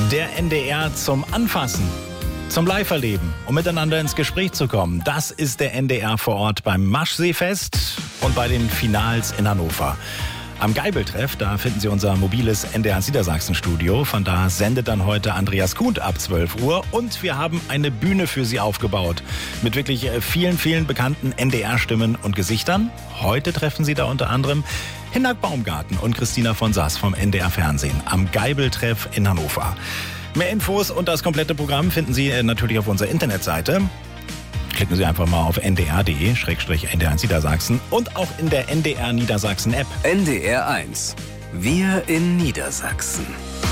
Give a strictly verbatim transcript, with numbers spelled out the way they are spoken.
Der N D R zum Anfassen, zum Live-Erleben, um miteinander ins Gespräch zu kommen. Das ist der N D R vor Ort beim Maschseefest und bei den Finals in Hannover. Am Geibeltreff, da finden Sie unser mobiles N D R Niedersachsen-Studio. Von da sendet dann heute Andreas Kuhn ab zwölf Uhr. Und wir haben eine Bühne für Sie aufgebaut. Mit wirklich vielen, vielen bekannten N D R-Stimmen und Gesichtern. Heute treffen Sie da unter anderem Hinak Baumgarten und Christina von Sass vom N D R Fernsehen am Geibeltreff in Hannover. Mehr Infos und das komplette Programm finden Sie natürlich auf unserer Internetseite. Klicken Sie einfach mal auf n d r punkt d e schrägstrich n d r eins Niedersachsen und auch in der N D R Niedersachsen App. N D R eins. Wir in Niedersachsen.